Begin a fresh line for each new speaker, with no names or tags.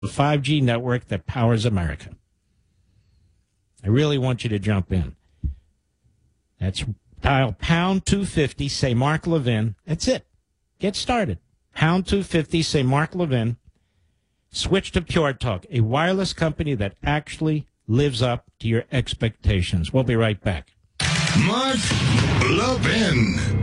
the 5G network that powers America. I really want you to jump in. That's dial pound 250, say Mark Levin. That's it. Get started. Pound 250, say Mark Levin. Switch to Pure Talk, a wireless company that actually lives up to your expectations. We'll be right back.
Mark Levin.